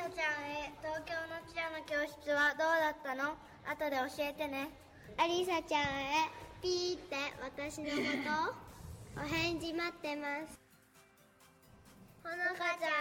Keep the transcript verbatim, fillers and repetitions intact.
サちゃんへ、東京のチアの教室はどうだったの？後で教えてね。 アリサちゃんへ、ピーって私のことお返事待ってます。ほのかちゃん